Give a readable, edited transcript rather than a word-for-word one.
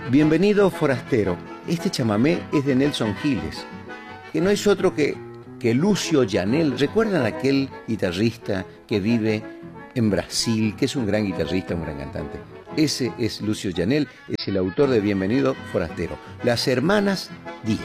Bienvenido forastero. Este chamamé es de Nelson Giles, que no es otro que Lucio Llanel. ¿Recuerdan aquel guitarrista que vive en Brasil, que es un gran guitarrista, un gran cantante? Ese es Lucio Llanel, es el autor de Bienvenido forastero. Las hermanas Díaz.